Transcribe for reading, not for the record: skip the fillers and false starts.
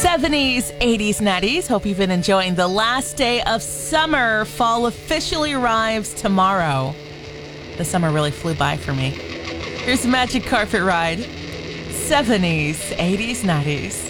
70s, 80s, 90s. Hope you've been enjoying the last day of summer. Fall officially arrives tomorrow. The summer really flew by for me. Here's a Magic Carpet Ride. 70s, 80s, 90s.